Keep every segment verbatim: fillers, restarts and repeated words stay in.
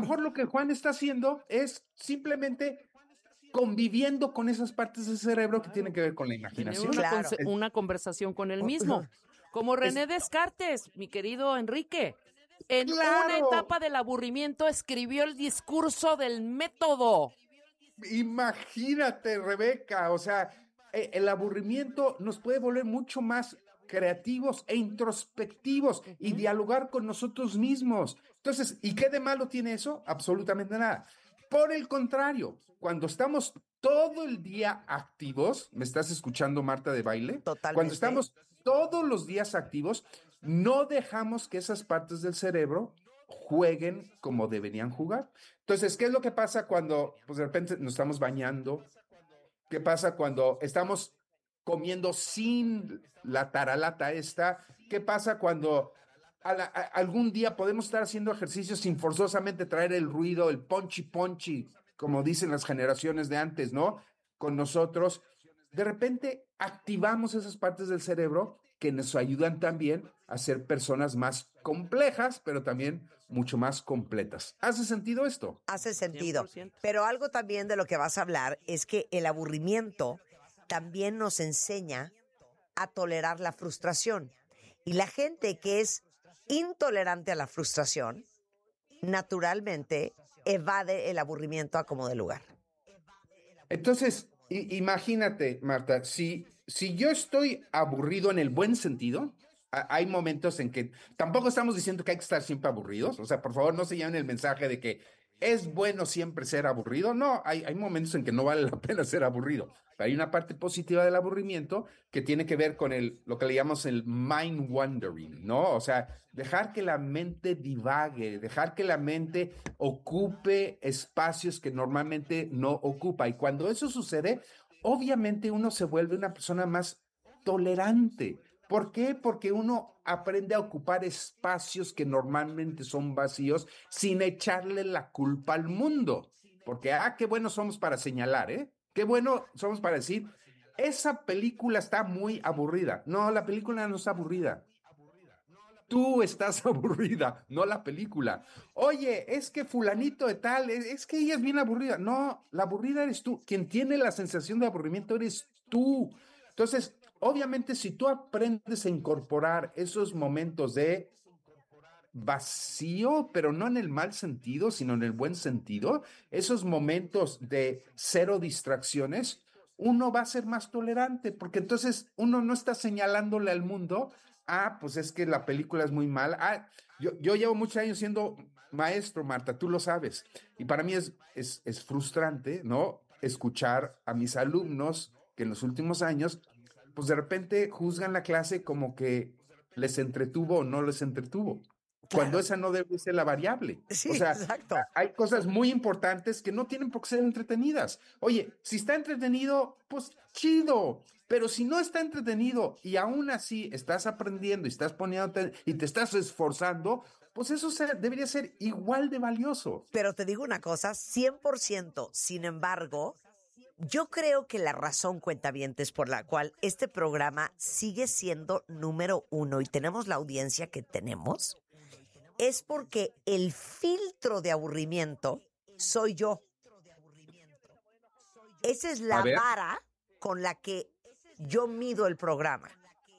mejor lo que Juan está haciendo es simplemente conviviendo con esas partes del cerebro que tienen que ver con la Tener imaginación. una, Claro. conse- una conversación con él mismo. Como René Es- Descartes, mi querido Enrique. En ¡Claro! una etapa del aburrimiento escribió el discurso del método. Imagínate, Rebeca, o sea, eh, el aburrimiento nos puede volver mucho más creativos e introspectivos y dialogar con nosotros mismos. Entonces, ¿y qué de malo tiene eso? Absolutamente nada. Por el contrario, cuando estamos todo el día activos, ¿me estás escuchando, Marta de Baile? Totalmente. Cuando estamos todos los días activos, no dejamos que esas partes del cerebro jueguen como deberían jugar. Entonces, ¿qué es lo que pasa cuando pues, de repente nos estamos bañando? ¿Qué pasa cuando estamos comiendo sin la taralata esta? ¿Qué pasa cuando a la- a- algún día podemos estar haciendo ejercicio sin forzosamente traer el ruido, el ponchi ponchi, como dicen las generaciones de antes, ¿no? Con nosotros. De repente activamos esas partes del cerebro que nos ayudan también a ser personas más complejas, pero también mucho más completas. ¿Hace sentido esto? Hace sentido. cien por ciento. Pero algo también de lo que vas a hablar es que el aburrimiento también nos enseña a tolerar la frustración. Y la gente que es intolerante a la frustración, naturalmente evade el aburrimiento a como de lugar. Entonces, i- imagínate, Marta, si, si yo estoy aburrido en el buen sentido, a- hay momentos en que tampoco estamos diciendo que hay que estar siempre aburridos, o sea, por favor no se lleven el mensaje de que es bueno siempre ser aburrido. No, hay, hay momentos en que no vale la pena ser aburrido. Pero hay una parte positiva del aburrimiento que tiene que ver con el, lo que le llamamos el mind wandering, ¿no? O sea, dejar que la mente divague, dejar que la mente ocupe espacios que normalmente no ocupa. Y cuando eso sucede, obviamente uno se vuelve una persona más tolerante. ¿Por qué? Porque uno aprende a ocupar espacios que normalmente son vacíos sin echarle la culpa al mundo. Porque, ah, qué bueno somos para señalar, ¿eh? Qué bueno somos para decir, esa película está muy aburrida. No, la película no está aburrida. Tú estás aburrida, no la película. Oye, es que fulanito de tal, es, es que ella es bien aburrida. No, la aburrida eres tú. Quien tiene la sensación de aburrimiento eres tú. Entonces, obviamente, si tú aprendes a incorporar esos momentos de vacío, pero no en el mal sentido, sino en el buen sentido, esos momentos de cero distracciones, uno va a ser más tolerante, porque entonces uno no está señalándole al mundo, ah, pues es que la película es muy mala. Ah, yo, yo llevo muchos años siendo maestro, Marta, tú lo sabes, y para mí es, es, es frustrante, ¿no? Escuchar a mis alumnos que en los últimos años, pues de repente juzgan la clase como que les entretuvo o no les entretuvo. Cuando Claro. esa no debe ser la variable. Sí, O sea, exacto. a- hay cosas muy importantes que no tienen por qué ser entretenidas. Oye, si está entretenido, pues chido. Pero si no está entretenido y aún así estás aprendiendo y estás poniéndote y te estás esforzando, pues eso se- debería ser igual de valioso. Pero te digo una cosa, cien por ciento. Sin embargo, yo creo que la razón, cuentavientes, por la cual este programa sigue siendo número uno y tenemos la audiencia que tenemos, es porque el filtro de aburrimiento soy yo. Esa es la A ver. vara con la que yo mido el programa.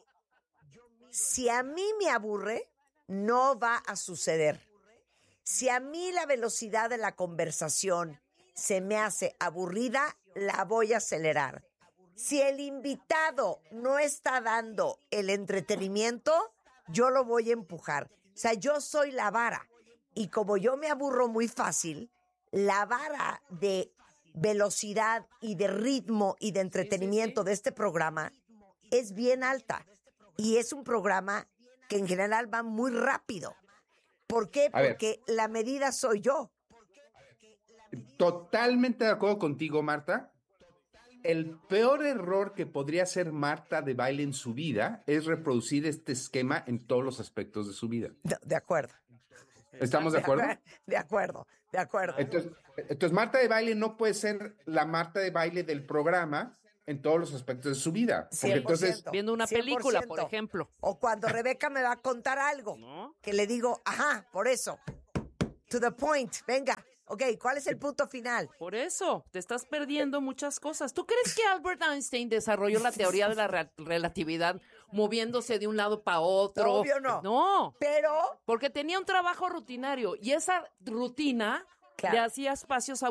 Si a mí me aburre, no va a suceder. Si a mí la velocidad de la conversación se me hace aburrida, la voy a acelerar. Si el invitado no está dando el entretenimiento, yo lo voy a empujar. O sea, yo soy la vara. Y como yo me aburro muy fácil, la vara de velocidad y de ritmo y de entretenimiento de este programa es bien alta. Y es un programa que en general va muy rápido. ¿Por qué? A ver. Porque la medida soy yo. Totalmente de acuerdo contigo, Marta. El peor error que podría hacer Marta de Baile en su vida es reproducir este esquema en todos los aspectos de su vida. De, de acuerdo. ¿Estamos de De acuerdo? acuerdo. De acuerdo. De acuerdo. Entonces, entonces, Marta de Baile no puede ser la Marta de Baile del programa en todos los aspectos de su vida. Porque cien por ciento. entonces, Viendo una cien por película, ciento. por ejemplo. O cuando Rebeca me va a contar algo, ¿No? que le digo, ajá, por eso. To the point. Venga. Ok, ¿cuál es el punto final? Por eso, te estás perdiendo muchas cosas. ¿Tú crees que Albert Einstein desarrolló la teoría de la re- relatividad moviéndose de un lado para otro? Obvio no. No, Pero... porque tenía un trabajo rutinario y esa rutina Claro. le hacía espacios a